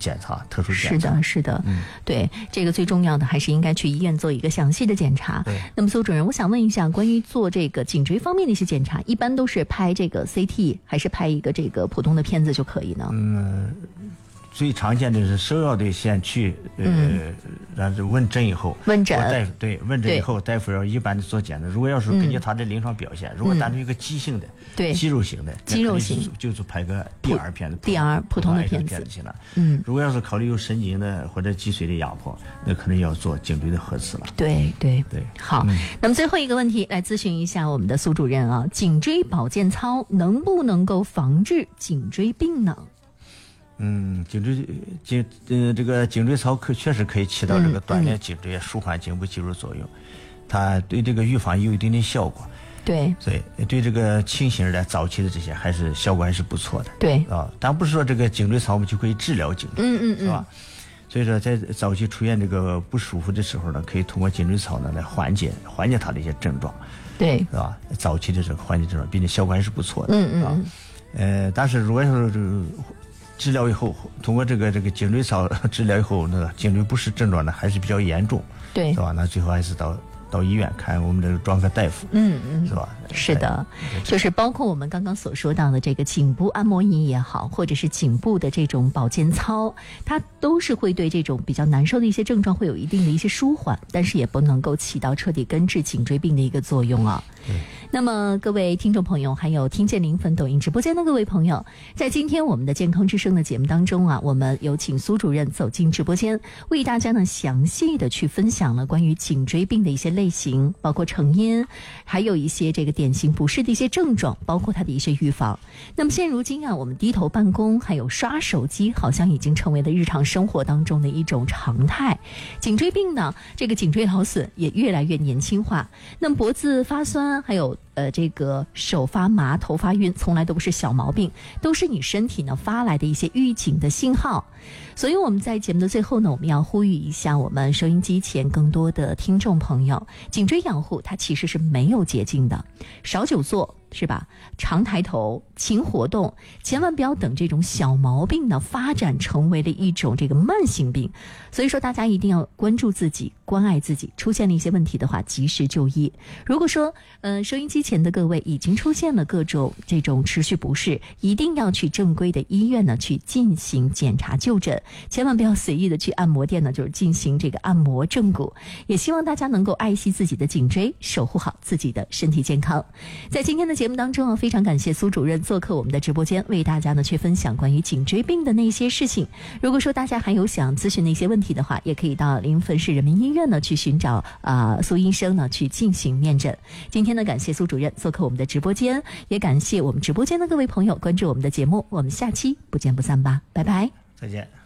检查、特殊检查。 是的，对，这个最重要的还是应该去医院做一个详细的检查。那么苏主任，我想问一下，关于做这个颈椎方面的一些检查，一般都是拍这个 CT 还是拍一个这个普通的片子就可以呢？ 最常见的是首要的先去然后问诊以后，问诊以后，大夫要一般的做检查。如果要是根据他的临床表现，如果单纯一个肌性的、肌肉型的，就是拍个DR 片子，DR 普通的片子行了。如果要是考虑有神经的或者脊髓的压迫，那可能要做颈椎的核磁了。 对。好，那么最后一个问题来咨询一下我们的苏主任啊，颈椎保健操能不能够防治颈椎病呢？ 这个颈椎操确实可以起到这个锻炼颈椎、舒缓颈部肌肉作用，它对这个预防有一定的效果。 对， 所以对这个轻型的早期的这些效果还是不错的。 对但不是说这个颈椎操我们就可以治疗颈椎，是吧？所以说在早期出现这个不舒服的时候呢，可以通过颈椎操呢来缓解它的一些症状， 对， 是吧？早期的这个缓解症状，并且效果还是不错的。但是如果说治疗以后，通过这个颈椎操治疗以后，那个颈椎不适症状呢还是比较严重， 对， 是吧？那最后还是到医院看我们这个专科大夫，是吧？ 是的，就是包括我们刚刚所说到的这个颈部按摩仪也好，或者是颈部的这种保健操，它都是会对这种比较难受的一些症状会有一定的一些舒缓，但是也不能够起到彻底根治颈椎病的一个作用啊。那么各位听众朋友，还有听见零粉抖音直播间的各位朋友，在今天我们的健康之声的节目当中啊，我们有请苏主任走进直播间，为大家呢详细的去分享了关于颈椎病的一些类型，包括成因，还有一些这个典型不适的一些症状，包括它的一些预防。那么现如今啊，我们低头办公还有刷手机好像已经成为了日常生活当中的一种常态。颈椎病呢，这个颈椎劳损也越来越年轻化。那么脖子发酸，还有这个手发麻、头发晕，从来都不是小毛病，都是你身体呢发来的一些预警的信号。所以我们在节目的最后呢，我们要呼吁一下我们收音机前更多的听众朋友，颈椎养护它其实是没有捷径的，少久坐是吧？常抬头，勤活动，千万不要等这种小毛病呢发展成为了一种这个慢性病。所以说大家一定要关注自己，关爱自己，出现了一些问题的话及时就医。如果说收音机前的各位已经出现了各种这种持续不适，一定要去正规的医院呢去进行检查就诊，千万不要随意的去按摩店呢就是进行这个按摩正骨。也希望大家能够爱惜自己的颈椎，守护好自己的身体健康。在今天的节目当中非常感谢苏主任做客我们的直播间，为大家呢去分享关于颈椎病的那些事情。如果说大家还有想咨询的一些问题的话，也可以到临汾市人民医院呢去寻找苏医生呢去进行面诊。今天呢，感谢苏主任做客我们的直播间，也感谢我们直播间的各位朋友关注我们的节目，我们下期不见不散吧，拜拜， 再见。